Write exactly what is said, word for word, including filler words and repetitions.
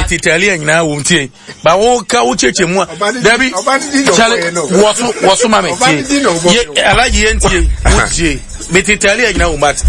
titali anyina wo ntie ba wo ka wo cheche mu dabi chale wo so wo so ma me tie ye alaji ye ntie wo tie me titali anyina wo mat